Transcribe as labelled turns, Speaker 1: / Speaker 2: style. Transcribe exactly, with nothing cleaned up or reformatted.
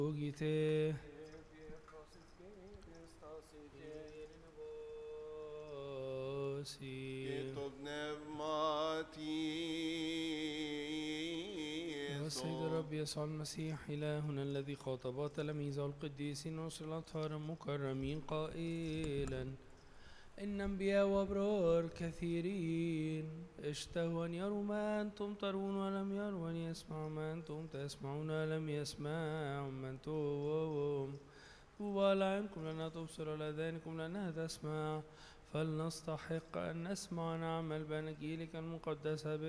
Speaker 1: Ogite
Speaker 2: Και το πνεύμα
Speaker 1: والسيد
Speaker 2: Τί
Speaker 1: الرب يسوع المسيح إلهنا الذي خاطب تلاميذه القديسين ورسل الأطهار المكرمين قائلا إن أنبياء وأبرار كثيرين اشتهوا أن يروا ما أنتم ترون ولم يروا، وأن يسمعوا ما أنتم تسمعون ولم يسمعوا ما أنتم. طوبى لعنكم لأنها تبصر ولآذانكم لأنها تسمع، فلنستحق أن نسمع ونعمل بأناجيلك المقدسة